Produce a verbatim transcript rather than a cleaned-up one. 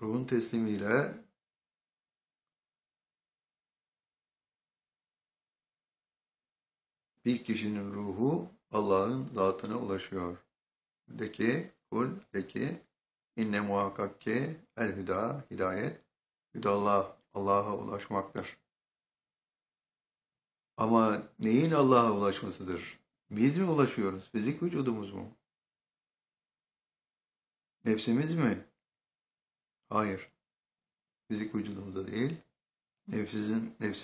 Ruhun teslimiyle bir kişinin ruhu Allah'ın zatına ulaşıyor. De ki, kul de ki, inne muhakkak ki el hüda, hidayet, hüdallah, Allah'a ulaşmaktır. Ama neyin Allah'a ulaşmasıdır? Biz mi ulaşıyoruz? Fizik vücudumuz mu? Nefsimiz mi? Hayır. Fizik vücudumuzda değil. Nefsimizin, nefs